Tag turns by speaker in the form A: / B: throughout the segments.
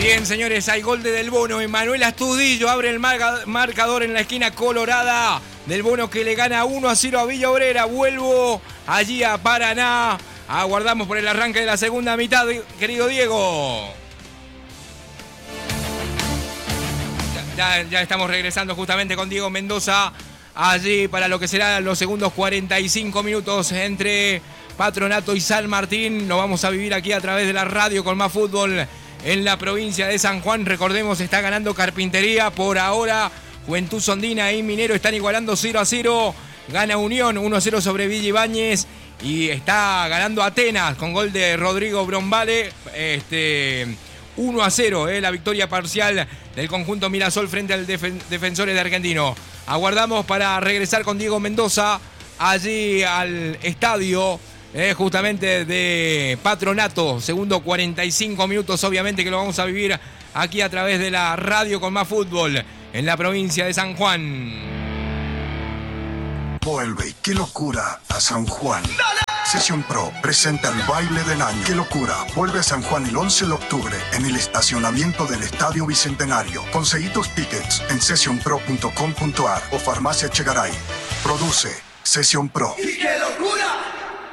A: Bien, señores, hay gol de Del Bono. Emanuel Astudillo abre el marcador en la esquina colorada. Del Bono que le gana 1-0 a Villa Obrera. Vuelvo allí a Paraná. Aguardamos por el arranque de la segunda mitad, querido Diego. Ya estamos regresando justamente con Diego Mendoza allí para lo que serán los segundos 45 minutos entre Patronato y San Martín. Lo vamos a vivir aquí a través de la radio con más fútbol en la provincia de San Juan. Recordemos, está ganando Carpintería por ahora. Juventud Sondina y Minero están igualando 0-0. Gana Unión 1-0 sobre Villa Ibáñez. Y está ganando Atenas con gol de Rodrigo Brombale. 1-0, la victoria parcial del conjunto Mirasol frente al Defensores de Argentino. Aguardamos para regresar con Diego Mendoza allí al estadio justamente de Patronato. Segundo 45 minutos, obviamente que lo vamos a vivir aquí a través de la radio con más fútbol en la provincia de San Juan.
B: Vuelve, qué locura, a San Juan. Sesión Pro presenta el baile del año. ¡Qué locura! Vuelve a San Juan el 11 de octubre en el estacionamiento del Estadio Bicentenario. Conseguí tus tickets en sesionpro.com.ar o Farmacia Chegaray. Produce Sesión Pro.
C: ¡Y qué locura!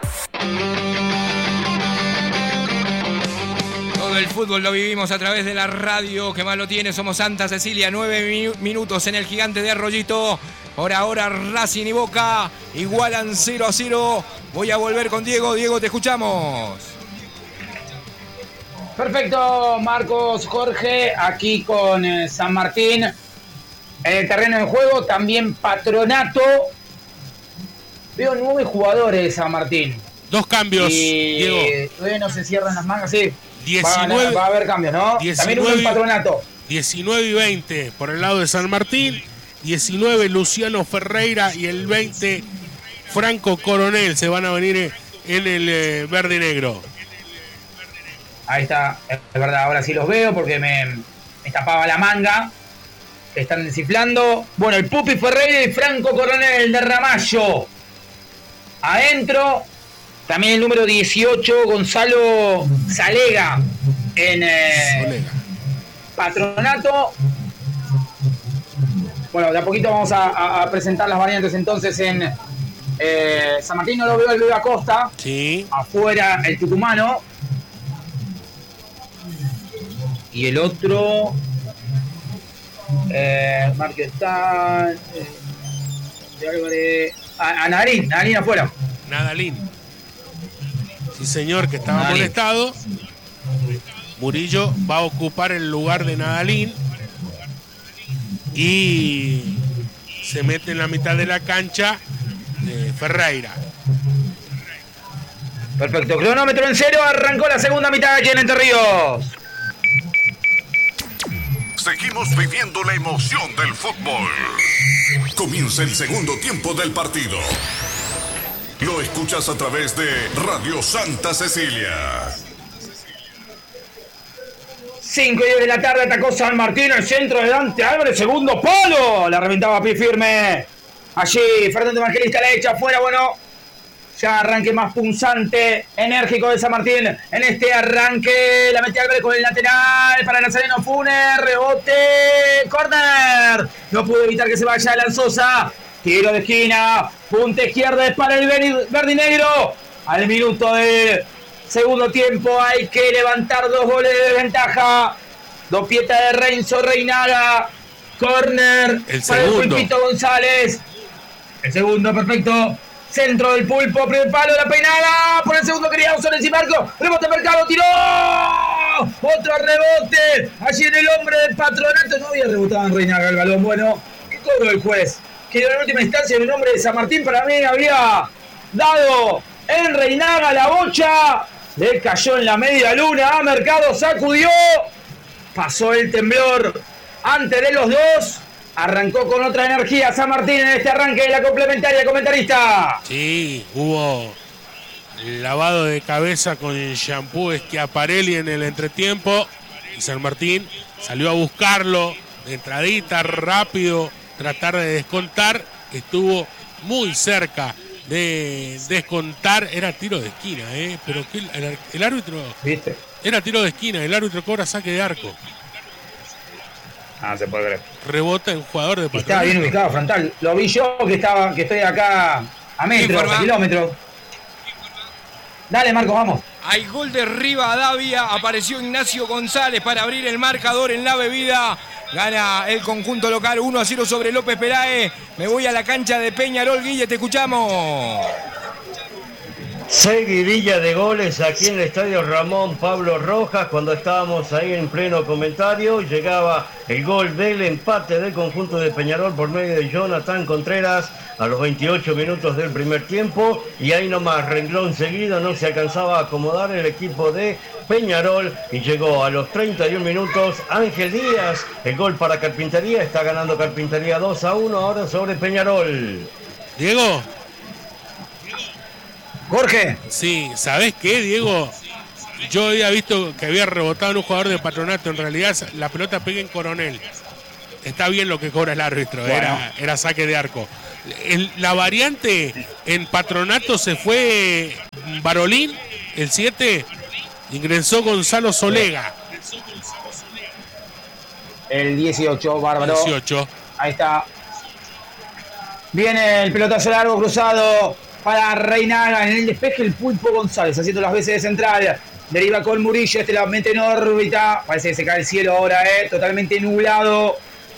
A: Todo el fútbol lo vivimos a través de la radio. ¿Qué más lo tiene? Somos Santa Cecilia, 9 minutos en el Gigante de Arroyito. Por ahora Racing y Boca igualan 0-0. Voy a volver con Diego. Diego, te escuchamos.
D: Perfecto, Marcos, Jorge, aquí con San Martín. En el terreno de juego también Patronato. Veo 9 jugadores de San Martín.
E: 2 cambios,
D: y
E: Diego.
D: Todavía no se cierran las mangas, sí.
E: 19,
D: va a haber cambios, ¿no?
E: 19,
D: también uno en Patronato.
E: 19 y 20 por el lado de San Martín. 19 Luciano Ferreira y el 20 Franco Coronel se van a venir en el verde y negro.
D: Ahí está, es verdad, ahora sí los veo porque me tapaba la manga. Se están desinflando. Bueno, el Pupi Ferreira y Franco Coronel de Ramallo. Adentro, también el número 18, Gonzalo Salega en Patronato. Bueno, de a poquito vamos a presentar las variantes entonces en San Martín. No lo veo el Luis Acosta.
E: Sí.
D: Afuera el tucumano. Y el otro... Marque está... Nadalín afuera.
E: Nadalín. Sí, señor, que estaba molestado. Murillo va a ocupar el lugar de Nadalín. Y se mete en la mitad de la cancha de Ferreira.
D: Perfecto, cronómetro en 0, arrancó la segunda mitad aquí en Entre Ríos.
F: Seguimos viviendo la emoción del fútbol. Comienza el segundo tiempo del partido. Lo escuchas a través de Radio Santa Cecilia.
D: 5:10 de la tarde atacó San Martín, el centro de Dante Álvarez, segundo palo. La reventaba a pie firme. Allí Fernando Evangelista la echa afuera. Bueno, ya arranque más punzante, enérgico de San Martín. En este arranque la mete Álvarez con el lateral para Nazareno Funes. Rebote, córner. No pudo evitar que se vaya Lanzosa. Tiro de esquina, punta izquierda para el verde y negro. Al minuto de segundo tiempo hay que levantar 2 goles de ventaja. Dopieta de Renzo Reinaga. Córner para el Pulpito González. El segundo, perfecto. Centro del Pulpo, primer palo, la peinada. Por el segundo quería usar el Cimarco. Rebote Mercado, tiró. Otro rebote. Allí en el hombre del Patronato. No había rebotado en Reinaga el balón. Bueno, ¿qué cobró el juez? Que en última instancia el nombre de San Martín para mí había dado en Reinaga la bocha. Le cayó en la media luna a Mercado, sacudió. Pasó el temblor antes de los dos. Arrancó con otra energía San Martín en este arranque de la complementaria, comentarista.
E: Sí, hubo lavado de cabeza con el shampoo Schiaparelli en el entretiempo. Y San Martín salió a buscarlo de entradita, rápido, tratar de descontar. Estuvo muy cerca de descontar. Era tiro de esquina, pero que el árbitro...
D: ¿Viste?
E: Era tiro de esquina, el árbitro cobra saque de arco.
D: Ah, se puede creer.
E: Rebota en jugador de Patronato.
D: Estaba bien ubicado frontal. Lo vi yo que estoy acá a metros, a kilómetros. Dale, Marcos, vamos.
A: Hay gol de Rivadavia. Apareció Ignacio González para abrir el marcador en la bebida. Gana el conjunto local 1-0 sobre López Pelae. Me voy a la cancha de Peñarol. Guille, te escuchamos.
C: Seguidilla de goles aquí en el estadio Ramón Pablo Rojas. Cuando estábamos ahí en pleno comentario, llegaba el gol del empate del conjunto de Peñarol por medio de Jonathan Contreras a los 28 minutos del primer tiempo, y ahí nomás, renglón seguido, no se alcanzaba a acomodar el equipo de Peñarol y llegó a los 31 minutos Ángel Díaz, el gol para Carpintería. Está ganando Carpintería 2-1 ahora sobre Peñarol.
E: Diego.
D: Jorge.
E: Sí, ¿sabés qué, Diego? Yo había visto que había rebotado en un jugador de Patronato. En realidad la pelota pega en Coronel. Está bien lo que cobra el árbitro, bueno. Era saque de arco. La variante en Patronato se fue Barolín, el 7, ingresó Gonzalo Solega.
D: El 18, bárbaro.
E: 18.
D: Ahí está. Viene el pelotazo largo cruzado para Reinaga. En el despeje el Pulpo González haciendo las veces de central. Deriva con Murillo, la mete en órbita. Parece que se cae el cielo ahora, totalmente nublado.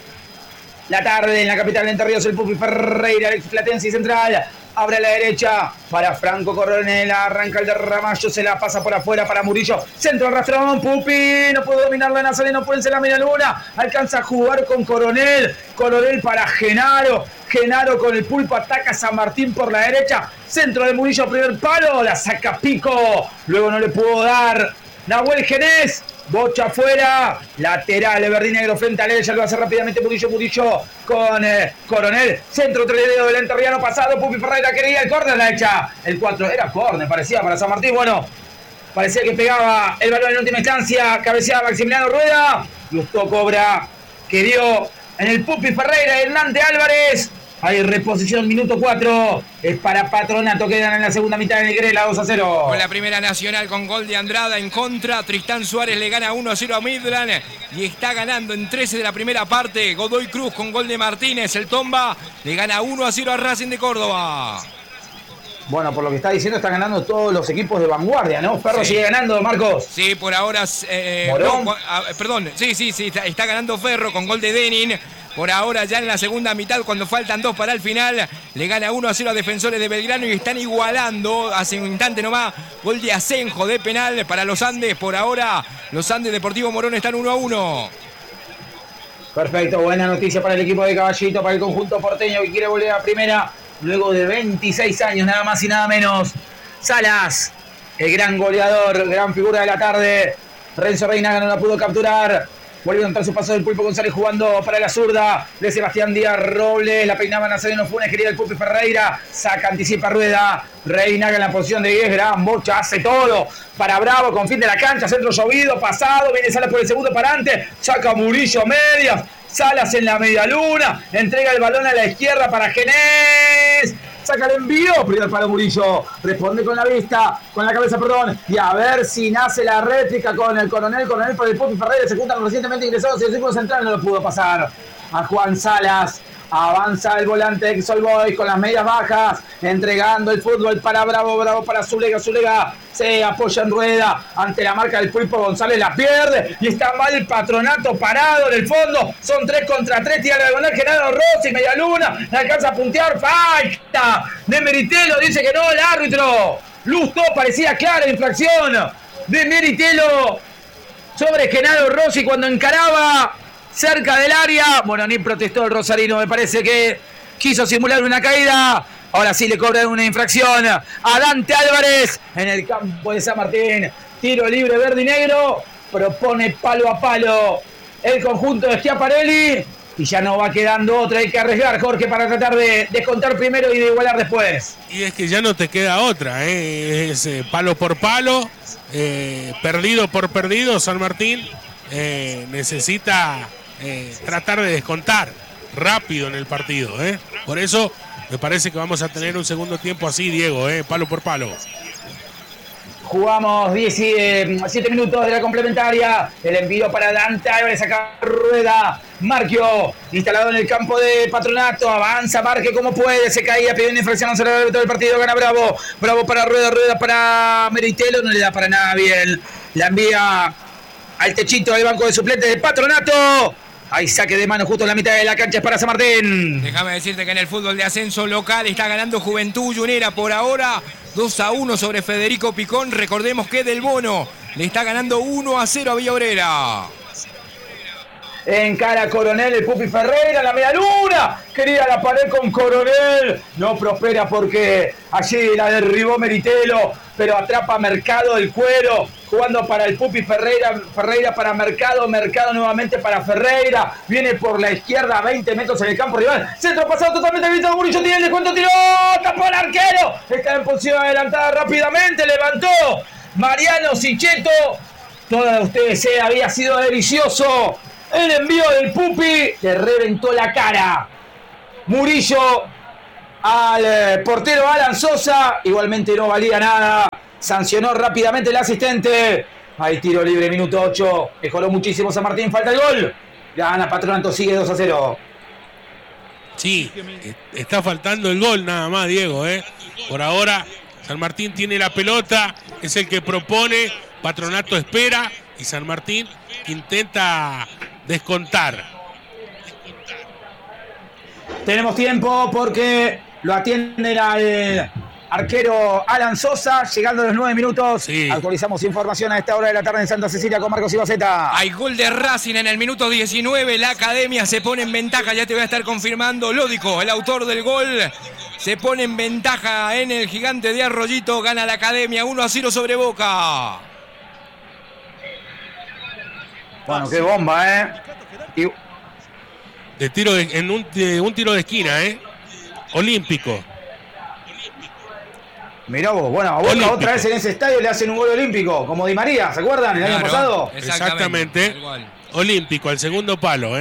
D: La tarde en la capital de Entre Ríos, el Pupi Ferreira, el Platense central. Abre a la derecha para Franco Coronel. Arranca el de Ramallo, se la pasa por afuera para Murillo. Centro arrastrón, Pupi. No puede dominar la Nazareno, puede ser la media luna. Alcanza a jugar con Coronel. Coronel para Genaro. Genaro con el Pulpo ataca a San Martín por la derecha. Centro de Murillo, primer palo. La saca Pico. Luego no le pudo dar Nahuel Genés. Bocha afuera, lateral de Verdinegro frente a él, ya lo hace rápidamente Murillo con Coronel, centro 3 dedos del enterriano pasado, Pupi Ferreira quería el córner, la echa, el 4, era córner, parecía para San Martín, bueno, parecía que pegaba el balón en última instancia, cabeceaba Maximiliano Rueda, Lustó cobra, que dio en el Pupi Ferreira, Hernante Álvarez. Hay reposición, minuto 4. Es para Patronato, quedan en la segunda mitad en el Grela, 2-0.
A: Con la primera Nacional con gol de Andrada en contra. Tristán Suárez le gana 1-0 a Midland y está ganando en 13 de la primera parte. Godoy Cruz con gol de Martínez. El Tomba le gana 1-0 a Racing de Córdoba.
D: Bueno, por lo que está diciendo, están ganando todos los equipos de vanguardia, ¿no? Ferro sigue ganando, Marcos.
A: Sí, por ahora. Perdón, sí, está ganando Ferro con gol de Denin. Por ahora ya en la segunda mitad, cuando faltan 2 para el final, le gana 1-0 a Defensores de Belgrano y están igualando, hace un instante nomás, gol de Asenjo de penal para los Andes. Por ahora, los Andes Deportivo Morón están 1-1.
D: Perfecto, buena noticia para el equipo de Caballito, para el conjunto porteño que quiere volver a primera luego de 26 años, nada más y nada menos. Salas, el gran goleador, gran figura de la tarde. Renzo Reinaga no la pudo capturar. Vuelve a entrar su paso del Pulpo González jugando para la zurda de Sebastián Díaz Robles. La peinaba Nazareno Funes, querida el Pupi Ferreira. Saca, anticipa Rueda. Reinaga en la posición de 10. Gran bocha, hace todo para Bravo con fin de la cancha. Centro llovido, pasado. Viene Salas por el segundo parante. Saca Murillo medias. Salas en la media luna. Entrega el balón a la izquierda para Genés. Saca el envío, primer palo Murillo, responde con la vista, con la cabeza, perdón, y a ver si nace la réplica con el Coronel por el Pupi Ferreira, se juntan recientemente ingresados y el círculo central no lo pudo pasar a Juan Salas. Avanza el volante de Sol Boys con las medias bajas, entregando el fútbol para Bravo para Zulega se apoya en Rueda ante la marca del Pulpo González, la pierde y está mal Patronato parado en el fondo, son 3 contra 3, tira la diagonal Genaro Rossi, media luna, le alcanza a puntear, falta de Meritelo, dice que no el árbitro, Lustó, parecía clara la infracción de Meritelo sobre Genaro Rossi cuando encaraba cerca del área. Bueno, ni protestó el rosarino, me parece que quiso simular una caída. Ahora sí le cobran una infracción a Dante Álvarez en el campo de San Martín. Tiro libre verde y negro. Propone palo a palo el conjunto de Schiaparelli. Y ya no va quedando otra, hay que arriesgar, Jorge, para tratar de descontar primero y de igualar después.
E: Y es que ya no te queda otra, es palo por palo, perdido por perdido. San Martín necesita tratar de descontar rápido en el partido. Por eso me parece que vamos a tener un segundo tiempo así, Diego, palo por palo.
D: Jugamos 17 minutos de la complementaria. El envío para Dante Álvarez, acá Rueda. Marquio, instalado en el campo de Patronato. Avanza Marque como puede. Se caía, pidió una infracción. No se le todo el partido. Gana Bravo. Bravo para Rueda. Rueda para Meritelo. No le da para nada bien. La envía al techito del banco de suplentes de Patronato. Hay saque de mano justo en la mitad de la cancha, es para San Martín.
A: Déjame decirte que en el fútbol de ascenso local está ganando Juventud Unera por ahora 2-1 sobre Federico Picón. Recordemos que Del Bono le está ganando 1-0 a Villa Obrera.
D: Encara Coronel, el Pupi Ferreira, la media luna. Quería la pared con Coronel. No prospera porque allí la derribó Meritelo, pero atrapa Mercado el cuero. Jugando para el Pupi Ferreira, Ferreira para Mercado, Mercado nuevamente para Ferreira. Viene por la izquierda, 20 metros en el campo rival. Centro pasado totalmente visto. Murillo tiene el descuento, tiró, tapó el arquero. Está en posición adelantada rápidamente, levantó Mariano Sichetto. Toda ustedes había sido delicioso. El envío del Pupi le reventó la cara. Murillo al portero Alan Sosa. Igualmente no valía nada. Sancionó rápidamente el asistente. Hay tiro libre, minuto 8. Mejoró muchísimo San Martín. Falta el gol. Gana Patronato, sigue 2-0.
E: Sí, está faltando el gol nada más, Diego. Por ahora, San Martín tiene la pelota. Es el que propone. Patronato espera. Y San Martín intenta descontar.
D: Tenemos tiempo porque lo atienden al arquero Alan Sosa, llegando a los 9 minutos.
E: Sí.
D: Actualizamos información a esta hora de la tarde en Santa Cecilia con Marcos Ibaceta.
A: Hay gol de Racing en el minuto 19. La Academia se pone en ventaja. Ya te voy a estar confirmando. Lódico, el autor del gol, se pone en ventaja en el Gigante de Arroyito. Gana la Academia 1-0 sobre Boca.
D: Bueno, qué bomba,
E: De tiro en un tiro de esquina, olímpico.
D: Mirá vos, bueno, a Boca olímpico. Otra vez en ese estadio le hacen un gol olímpico, como Di María, ¿se acuerdan? El año pasado.
E: Exactamente. Olímpico, al segundo palo,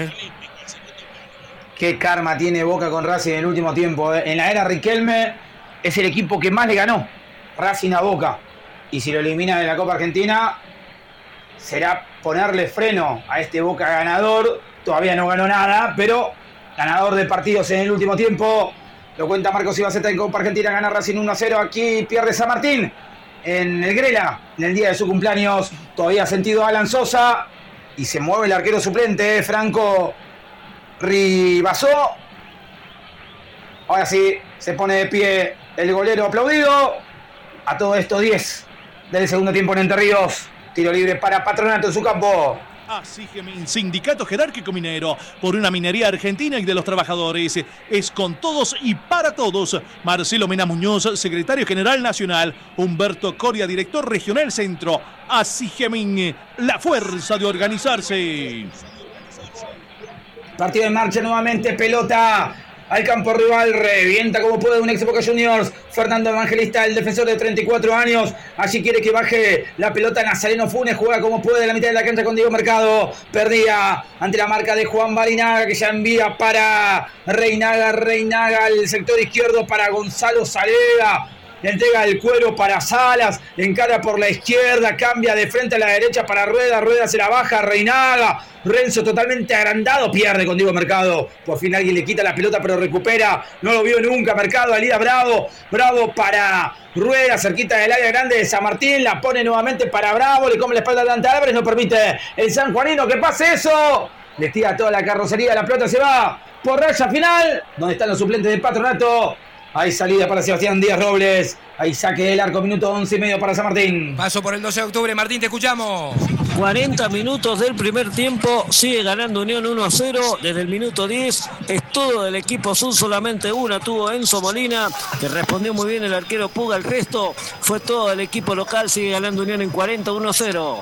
D: Qué karma tiene Boca con Racing en el último tiempo. En la era Riquelme es el equipo que más le ganó Racing a Boca. Y si lo elimina de la Copa Argentina, será ponerle freno a este Boca ganador. Todavía no ganó nada, pero ganador de partidos en el último tiempo. Lo cuenta Marcos Ibaceta en Copa Argentina. Gana Racing 1-0. Aquí pierde San Martín en el Grela, en el día de su cumpleaños. Todavía sentido Alan Sosa. Y se mueve el arquero suplente, Franco Ribasó. Ahora sí, se pone de pie el golero aplaudido. A todo esto 10 del segundo tiempo en Entre Ríos. Tiro libre para Patronato en su campo.
G: ASIGEMIN, Sindicato Jerárquico Minero, por una minería argentina y de los trabajadores. Es con todos y para todos. Marcelo Mena Muñoz, secretario general nacional. Humberto Coria, director regional centro. ASIGEMIN, la fuerza de organizarse.
D: Partido en marcha nuevamente, pelota al campo rival, revienta como puede un ex Boca Juniors, Fernando Evangelista, el defensor de 34 años, allí quiere que baje la pelota Nazareno Funes, juega como puede en la mitad de la cancha con Diego Mercado, perdía ante la marca de Juan Barinaga, que ya envía para Reinaga al sector izquierdo para Gonzalo Saleda, le entrega el cuero para Salas, encara por la izquierda, cambia de frente a la derecha para Rueda, Rueda se la baja, Reinaga, Renzo totalmente agrandado, pierde con Diego Mercado, por fin alguien le quita la pelota pero recupera, no lo vio nunca Mercado, Alida Bravo para Rueda, cerquita del área grande de San Martín, la pone nuevamente para Bravo, le come la espalda a Dante Álvarez, no permite el sanjuanino que pase eso, le tira toda la carrocería, la pelota se va por raya final, donde están los suplentes de Patronato. Hay salida para Sebastián Díaz Robles. Hay saque del arco, minuto 11:30 para San Martín.
A: Paso por el 12 de octubre. Martín, te escuchamos.
H: 40 minutos del primer tiempo. Sigue ganando Unión 1-0. Desde el minuto 10 es todo del equipo azul. Solamente una tuvo Enzo Molina, que respondió muy bien el arquero Puga. El resto fue todo el equipo local. Sigue ganando Unión en 40, 1-0.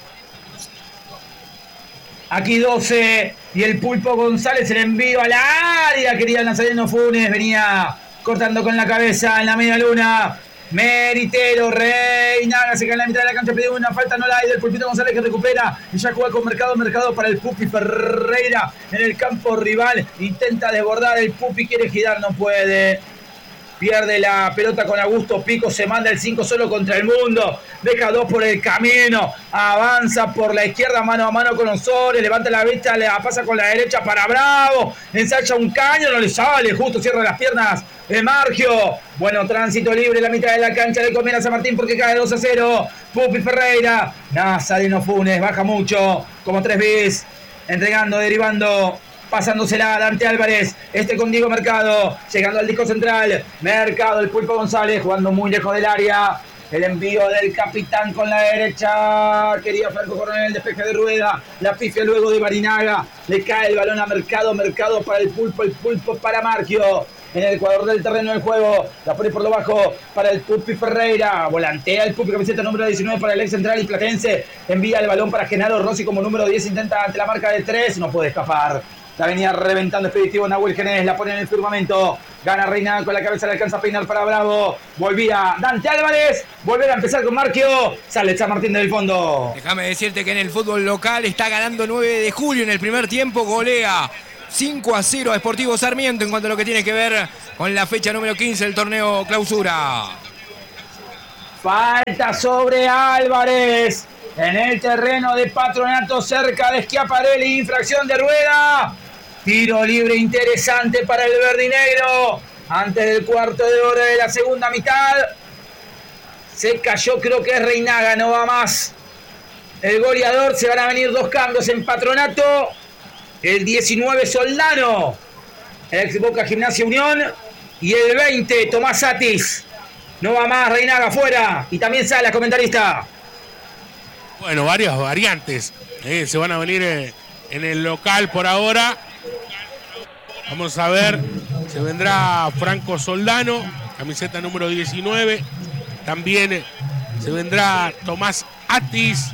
D: Aquí 12. Y el Pulpo González, el envío a la área. Quería el Nazareno Funes. Venía cortando con la cabeza en la media luna. Meritelo, Reinaga se cae en la mitad de la cancha, pidió una falta, no la hay del Pulpito González que recupera y ya juega con Mercado para el Pupi Ferreira en el campo rival, intenta desbordar el Pupi, quiere girar, no puede. Pierde la pelota con Augusto Pico, se manda el 5 solo contra el mundo, deja 2 por el camino, avanza por la izquierda mano a mano con Osores, levanta la vista, le pasa con la derecha para Bravo, ensaya un caño, no le sale, justo cierra las piernas de Margio. Bueno, tránsito libre en la mitad de la cancha, le conviene a San Martín porque cae 2-0. Pupi Ferreira, Nazareno Funes, baja mucho, como 3 bis, entregando, derivando, pasándosela a Dante Álvarez, con Diego Mercado, llegando al disco central, Mercado, el Pulpo González, jugando muy lejos del área, el envío del capitán con la derecha, quería Franco Coronel, el despeje de Rueda, la pifia luego de Barinaga, le cae el balón a Mercado, Mercado para el Pulpo para Margio, en el ecuador del terreno del juego, la pone por lo bajo para el Pupi Ferreira, volantea el Pupi, camiseta número 19 para el ex central y platense, envía el balón para Genaro Rossi como número 10, intenta ante la marca de 3, no puede escapar. La venía reventando expeditivo Nahuel Genés, la pone en el firmamento, gana Reina con la cabeza, le alcanza a peinar para Bravo, volvía Dante Álvarez, volver a empezar con Marquio, sale San Martín del fondo.
A: Déjame decirte que en el fútbol local está ganando 9 de julio en el primer tiempo, golea 5-0 a Sportivo Sarmiento en cuanto a lo que tiene que ver con la fecha número 15 del torneo clausura.
D: Falta sobre Álvarez en el terreno de Patronato cerca de Schiaparelli, infracción de Rueda. Tiro libre interesante para el verde y negro. Antes del cuarto de hora de la segunda mitad. Se cayó, creo que es Reinaga, no va más. El goleador, se van a venir 2 cambios en Patronato. El 19 Soldano, el ex Boca Gimnasia Unión. Y el 20 Tomás Satis. No va más, Reinaga fuera. Y también sale comentarista.
E: Bueno, varias variantes. Se van a venir en el local por ahora. Vamos a ver, se vendrá Franco Soldano, camiseta número 19. También se vendrá Tomás Atis.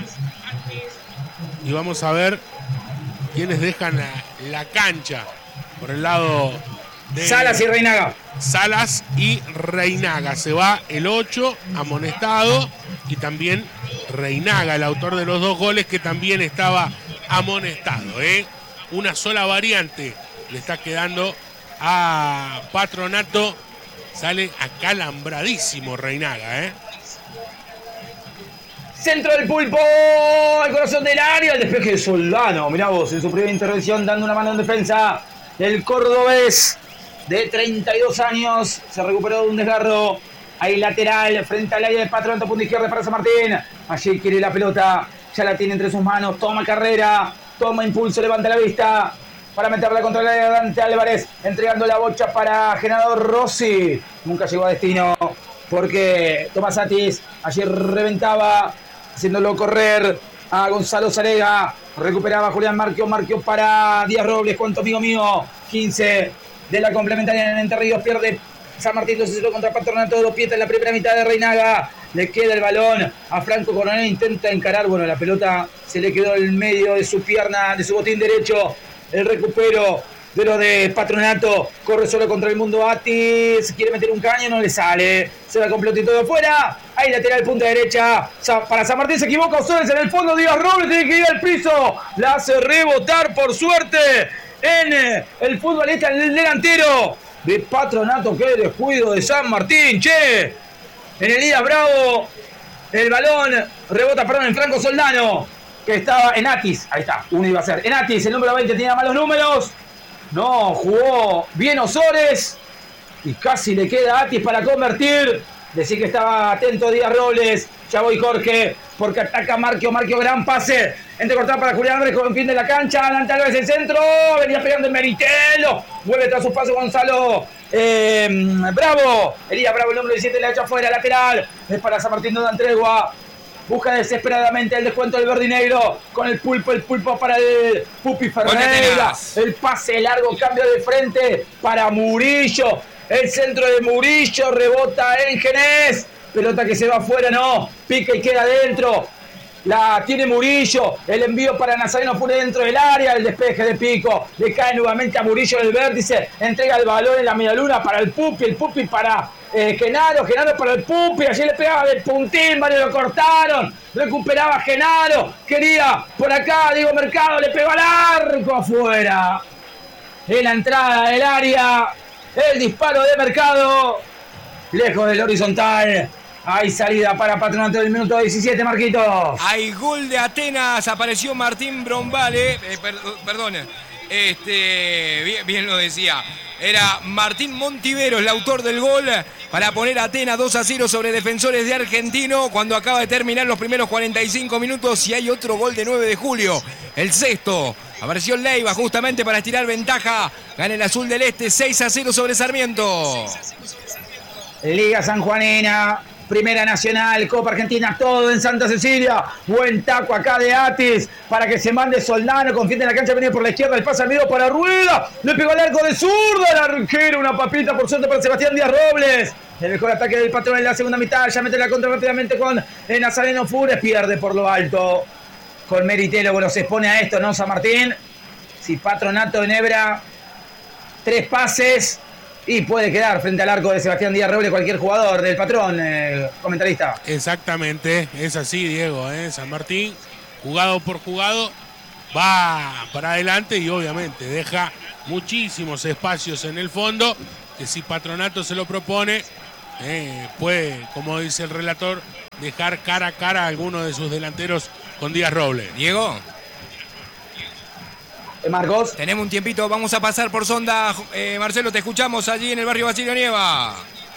E: Y vamos a ver quiénes dejan la cancha por el lado de
D: Salas y Reinaga.
E: Salas y Reinaga. Se va el 8, amonestado, y también Reinaga, el autor de los 2 goles, que también estaba amonestado. Una sola variante le está quedando a Patronato. Sale acalambradísimo Reinaga.
D: Centro del Pulpo, el corazón del área, el despeje de Soldano. Mirá vos, en su primera intervención dando una mano en defensa. El cordobés de 32 años se recuperó de un desgarro. Ahí lateral, frente al área de Patronato, punto izquierda para San Martín. Allí quiere la pelota, ya la tiene entre sus manos, toma carrera, toma impulso, levanta la vista para meterla contra el área de Dante Álvarez, entregando la bocha para Genaro Rossi. Nunca llegó a destino porque Tomás Satis allí reventaba, haciéndolo correr a Gonzalo Zarega. Recuperaba Julián Marquio, Marquio para Díaz Robles, cuánto amigo mío, 15 de la complementaria en Entre Ríos, pierde San Martín 2-0 contra Patronato de Dopieta en la primera mitad de Reinaga. Le queda el balón a Franco Coronel, intenta encarar, bueno, la pelota se le quedó en medio de su pierna, de su botín derecho. El recupero de lo de Patronato, corre solo contra el mundo Atis, quiere meter un caño, no le sale, se va completito de afuera. Ahí lateral punta derecha para San Martín, se equivoca Osores en el fondo, Díaz Robles tiene que ir al piso, la hace rebotar por suerte en el futbolista, el delantero de Patronato. Qué descuido de San Martín, che. En el ida Bravo, el balón rebota, en Franco Soldano, que estaba en Atis. Ahí está, uno iba a ser en Atis, el número 20 tenía malos números. No, jugó bien Osores y casi le queda a Atis para convertir. Decir que estaba atento Díaz Robles. Ya voy Jorge, porque ataca Marquio, gran pase. Entrecortado para Julián Álvarez con el fin de la cancha. Dante Álvarez el centro, venía pegando en Meritelo. Vuelve tras su paso Gonzalo Bravo. Elías Bravo, el número 17, le echa afuera, lateral. Es para San Martín, no dan tregua. Busca desesperadamente el descuento del verde y negro con el pulpo para el Pupi Ferreira. El pase largo, cambio de frente para Murillo. El centro de Murillo, rebota en Genés. Pelota que se va afuera, no. Pica y queda adentro. La tiene Murillo. El envío para Nazareno Funes dentro del área. El despeje de Pico. Le cae nuevamente a Murillo del vértice. Entrega el balón en la medialuna para el Pupi. El Pupi para Genaro para el Pupi. Allí le pegaba del puntín. Varios lo cortaron. Recuperaba Genaro. Quería por acá Diego Mercado. Le pegó al arco afuera. En la entrada del área. El disparo de Mercado. Lejos del horizontal. Hay salida para Patronato del minuto 17, Marquitos.
A: Hay gol de Atenas. Apareció Martín Brombale. Perdón. Bien lo decía. Era Martín Montivero el autor del gol para poner a Atenas 2-0 sobre Defensores de Argentino cuando acaba de terminar los primeros 45 minutos y hay otro gol de 9 de julio. El sexto. Apareció Leiva justamente para estirar ventaja. Gana el azul del este 6-0 sobre Sarmiento.
D: Liga Sanjuanina. Primera Nacional, Copa Argentina, todo en Santa Cecilia. Buen taco acá de Atis para que se mande Soldano. Confiende en la cancha, venía por la izquierda. El pase al medio para Rueda. Le pegó al arco de zurda. El arquero, una papita por suerte para Sebastián Díaz Robles. El mejor ataque del Patrón en la segunda mitad. Ya mete la contra rápidamente con Nazareno Fures. Pierde por lo alto. Con Meritelo, bueno, se expone a esto, ¿no, San Martín? Si Patronato de Nebra, 3 pases. Y puede quedar frente al arco de Sebastián Díaz Robles cualquier jugador del Patrón, comentarista.
E: Exactamente, es así, Diego. San Martín, jugado por jugado, va para adelante y obviamente deja muchísimos espacios en el fondo, que si Patronato se lo propone, puede, como dice el relator, dejar cara a cara a alguno de sus delanteros con Díaz Robles.
A: Diego.
D: Marcos.
A: Tenemos un tiempito, vamos a pasar por Sonda. Marcelo, te escuchamos allí en el barrio Basilio Nieva.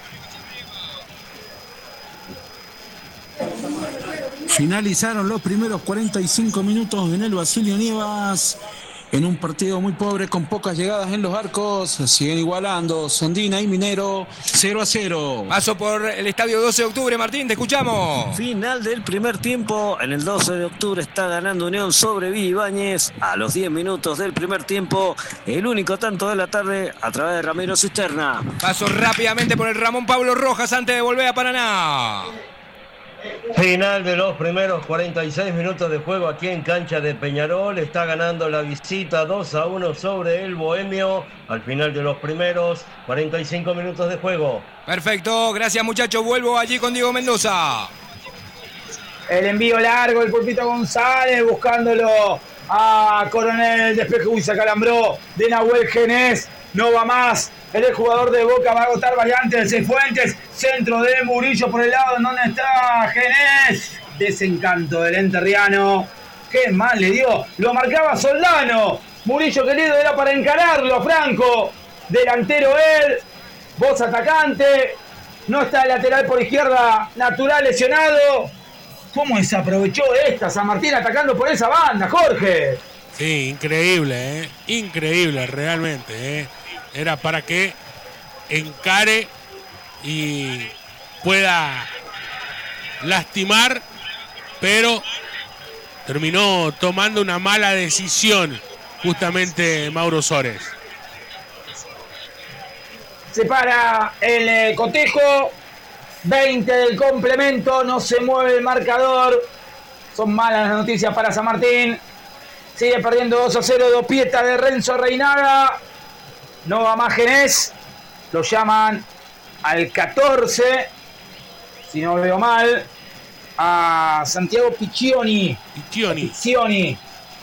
I: Finalizaron los primeros 45 minutos en el Basilio Nievas. En un partido muy pobre, con pocas llegadas en los arcos, siguen igualando Sondina y Minero 0-0.
A: Paso por el estadio 12 de octubre, Martín, te escuchamos.
H: Final del primer tiempo, en el 12 de octubre está ganando Unión sobre Villa Ibáñez. A los 10 minutos del primer tiempo, el único tanto de la tarde a través de Ramiro Cisterna.
A: Paso rápidamente por el Ramón Pablo Rojas antes de volver a Paraná.
C: Final de los primeros 46 minutos de juego aquí en cancha de Peñarol. Está ganando la visita 2-1 sobre el Bohemio al final de los primeros 45 minutos de juego.
A: Perfecto, gracias muchachos. Vuelvo allí con Diego Mendoza.
D: El envío largo, el Pulpito González buscándolo a Coronel. Despeje, se acalambró de Nahuel Genés. No va más. El jugador de Boca va a agotar variantes. Cifuentes, centro de Murillo por el lado en donde está Genés. Desencanto del enterriano. Qué mal le dio. Lo marcaba Soldano. Murillo querido era para encararlo. Franco, delantero él. Vos atacante. No está el lateral por izquierda Natural lesionado. ¿Cómo desaprovechó esta San Martín atacando por esa banda, Jorge?
E: Sí, increíble, increíble realmente. Era para que encare y pueda lastimar, pero terminó tomando una mala decisión justamente Mauro Sores.
D: Se para el cotejo, 20 del complemento, no se mueve el marcador. Son malas las noticias para San Martín. Sigue perdiendo 2-0, dopieta de Renzo Reinaga. No va más Genés. Lo llaman al 14. Si no veo mal. A Santiago Piccioni. Piccioni.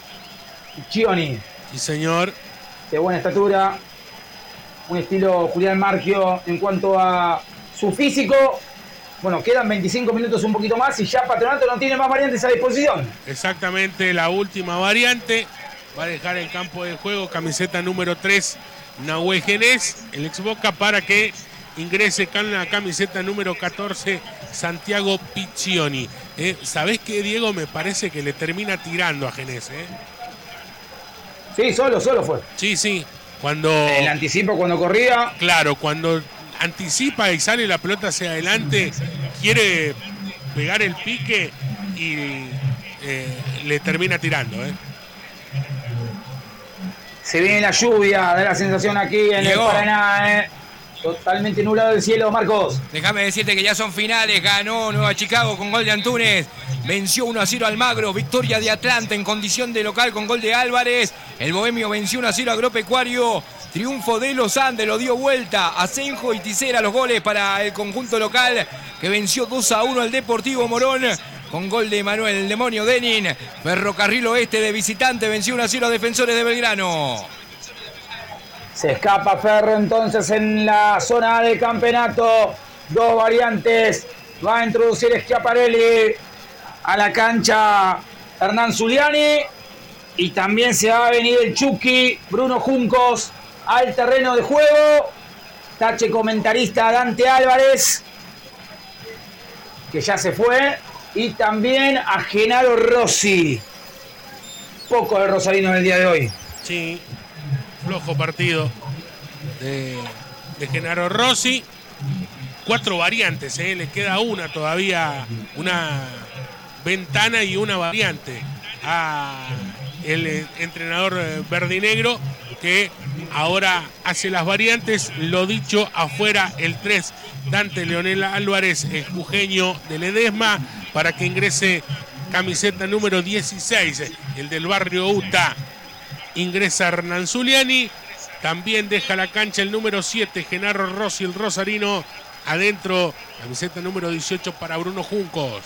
E: Sí, señor.
D: De buena estatura. Un estilo Julián Marchio en cuanto a su físico. Bueno, quedan 25 minutos un poquito más y ya Patronato no tiene más variantes a disposición.
E: Exactamente, la última variante. Va a dejar el campo de juego camiseta número 3, Nahuel Genés, el ex Boca, para que ingrese con la camiseta número 14, Santiago Piccioni. ¿Sabés qué, Diego? Me parece que le termina tirando a Genés.
D: Sí, solo fue.
E: Sí. Cuando
D: el anticipo cuando corría.
E: Claro, cuando anticipa y sale la pelota hacia adelante, quiere pegar el pique y le termina tirando.
D: Se viene la lluvia, da la sensación aquí en
A: Llegó.
D: el Paraná. Totalmente nublado el cielo, Marcos.
A: Déjame decirte que ya son finales. Ganó Nueva Chicago con gol de Antunes. Venció 1-0 Almagro. Victoria de Atlanta en condición de local con gol de Álvarez. El Bohemio venció 1-0 a Agropecuario. Triunfo de Los Andes, lo dio vuelta. Asenjo y Ticera los goles para el conjunto local, que venció 2-1 al Deportivo Morón con gol de Manuel el Demonio Denin. Ferrocarril Oeste de visitante venció 1-0 a Defensores de Belgrano.
D: Se escapa Ferro entonces en la zona del campeonato. 2 variantes. Va a introducir Schiaparelli a la cancha Hernán Zuliani. Y también se va a venir el Chucky, Bruno Juncos, al terreno de juego. Tache comentarista Dante Álvarez, que ya se fue. Y también a Genaro Rossi. Poco de rosarino en el día de hoy.
E: Sí, flojo partido de Genaro Rossi. 4 variantes, le queda una todavía, una ventana y una variante a el entrenador verdinegro, que ahora hace las variantes. Lo dicho, afuera el 3, Dante Leonel Álvarez, el jujeño de Ledesma, para que ingrese camiseta número 16, el del barrio Uta. Ingresa Hernán Zuliani. También deja la cancha el número 7, Genaro Rossi, el rosarino. Adentro, camiseta número 18 para Bruno Juncos.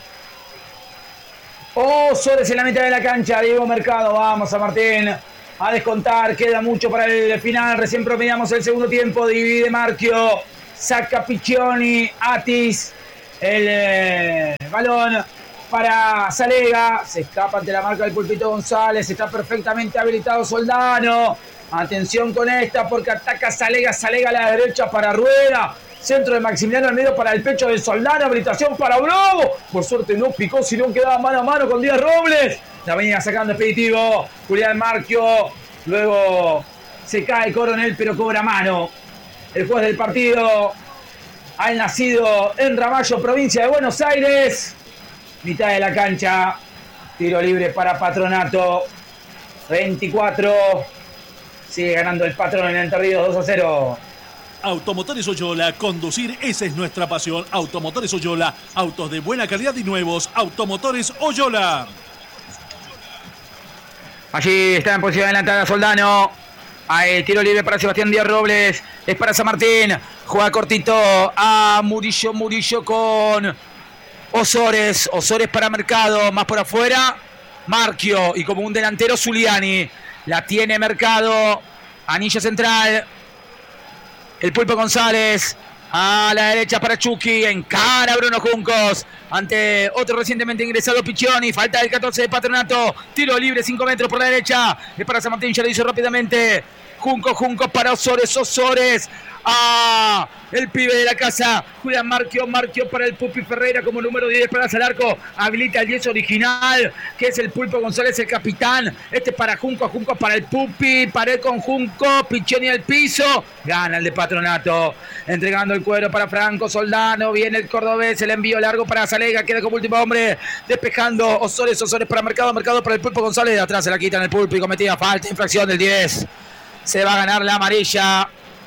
D: Sores en la mitad de la cancha, Diego Mercado. Vamos a Martín a descontar. Queda mucho para el final. Recién promediamos el segundo tiempo. Divide Marchio. Saca Piccioni. Atis. El balón para Salega. Se escapa ante la marca del Pulpito González. Está perfectamente habilitado Soldano. Atención con esta porque ataca Salega. Salega a la derecha para Rueda. Centro de Maximiliano Almeida para el pecho de Soldano. Habilitación para Bravo. Por suerte no picó, sino quedaba mano a mano con Díaz Robles. La venía sacando expeditivo Julián Marchio. Luego se cae Coronel, pero cobra mano. El juez del partido, al nacido en Ramallo, provincia de Buenos Aires. Mitad de la cancha. Tiro libre para Patronato. 24. Sigue ganando el Patrón en Entre Ríos 2-0.
G: Automotores Oyola, conducir, esa es nuestra pasión. Automotores Oyola, autos de buena calidad y nuevos. Automotores Oyola.
D: Allí está en posición adelantada Soldano. Ahí, tiro libre para Sebastián Díaz Robles. Es para San Martín. Juega cortito a Murillo. Murillo con Osores. Osores para Mercado. Más por afuera. Marchio. Y como un delantero Zuliani. La tiene Mercado. Anillo central. El Pulpo González a la derecha para Chucky. Encara Bruno Juncos ante otro recientemente ingresado Piccioni. Falta el 14 de Patronato. Tiro libre 5 metros por la derecha. Es para San Martín, ya lo hizo rápidamente. Juncos para Osores. Osores a el pibe de la casa. Julián Marchio para el Pupi Ferreira como número 10 para el arco. Habilita el 10 original, que es el Pulpo González, el capitán. Este para Juncos para el Pupi. Pared con Juncos. Piccioni al piso. Gana el de Patronato. Entregando el cuero para Franco Soldano. Viene el cordobés. El envío largo para Salega. Queda como último hombre. Despejando Osores para Mercado. Mercado para el Pulpo González. De atrás se la quitan el Pulpo y cometida falta. Infracción del 10. Se va a ganar la amarilla.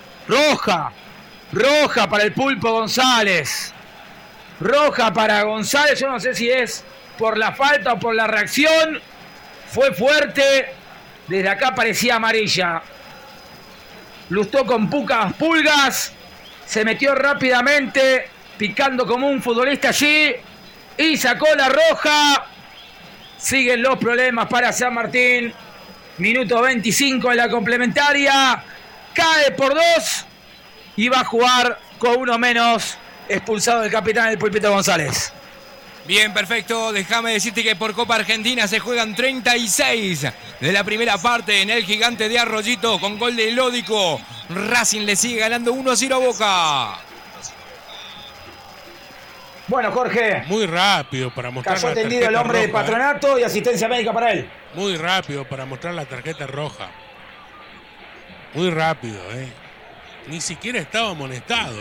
D: Roja para el Pulpo González. Roja para González. Yo no sé si es por la falta o por la reacción. Fue fuerte. Desde acá parecía amarilla. Lustó con pocas pulgas. Se metió rápidamente, picando como un futbolista allí. Y sacó la roja. Siguen los problemas para San Martín. Minuto 25 en la complementaria. Cae por 2 y va a jugar con uno menos, expulsado el capitán del Pulpito González.
A: Bien, perfecto. Déjame decirte que por Copa Argentina se juegan 36 de la primera parte en el Gigante de Arroyito con gol de Lódico. Racing le sigue ganando 1-0 a Boca.
D: Bueno, Jorge.
E: Muy rápido para mostrar
D: cayó
E: la tarjeta
D: tendido el hombre
E: roja,
D: de Patronato y asistencia médica para él.
E: Muy rápido para mostrar la tarjeta roja. Muy rápido, Ni siquiera estaba amonestado,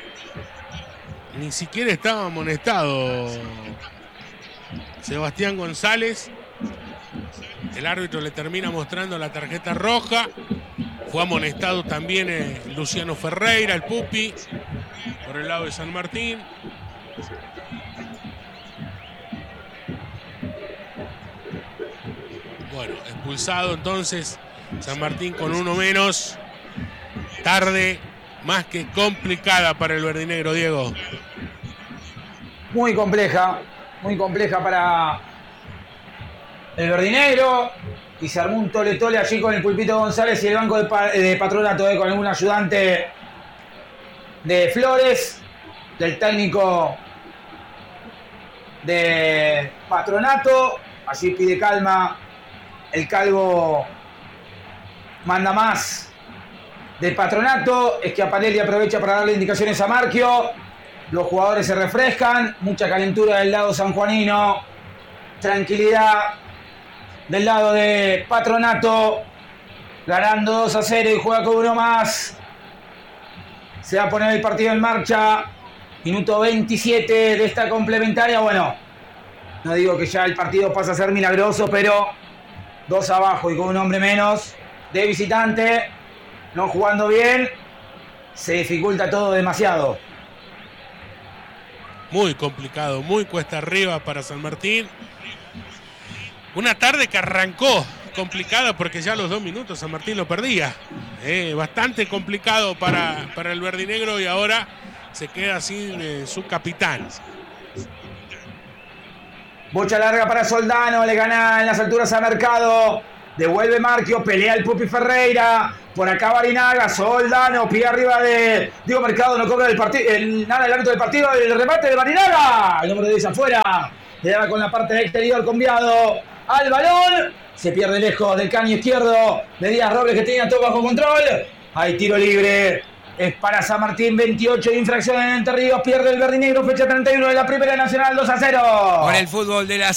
E: Ni siquiera estaba amonestado Sebastián González. El árbitro le termina mostrando la tarjeta roja. Fue amonestado también Luciano Ferreira, el Pupi, por el lado de San Martín. Bueno, expulsado entonces San Martín con uno menos. Tarde más que complicada para el verdinegro, Diego.
D: Muy compleja para el verdinegro. Y se armó un tole-tole allí con el Pulpito González y el banco de Patronato, con algún ayudante de Flores, del técnico de Patronato. Allí pide calma el Calvo manda más de Patronato. Schiaparelli aprovecha para darle indicaciones a Marchio. Los jugadores se refrescan, mucha calentura del lado sanjuanino, tranquilidad del lado de Patronato, ganando 2-0 y juega con uno más. Se va a poner el partido en marcha. Minuto 27 de esta complementaria. Bueno, no digo que ya el partido pasa a ser milagroso, pero 2 abajo y con un hombre menos de visitante, no jugando bien, se dificulta todo demasiado.
E: Muy complicado, muy cuesta arriba para San Martín. Una tarde que arrancó complicada porque ya a los 2 minutos San Martín lo perdía. Bastante complicado para el verdinegro y ahora se queda sin su capitán.
D: Bocha larga para Soldano, le gana en las alturas a Mercado. Devuelve Marchio, pelea el Pupi Ferreira. Por acá Barinaga, Soldano, pie arriba de Diego Mercado, no cobra nada el árbitro del partido. El remate de Barinaga, el número 10 afuera. Le daba con la parte exterior conviado al balón. Se pierde lejos del caño izquierdo de Díaz Robles, que tenía todo bajo control. Hay tiro libre. Es para San Martín, 28 de infracción en Entre Ríos. Pierde el verdinegro, fecha 31 de la Primera Nacional, 2-0.
A: Con el fútbol de la